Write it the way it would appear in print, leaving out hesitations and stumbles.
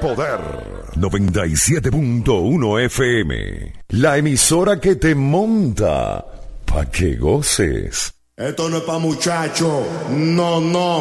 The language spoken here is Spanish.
Poder 97.1 FM. La emisora que te monta pa' que goces. Esto no es pa' muchachos, no.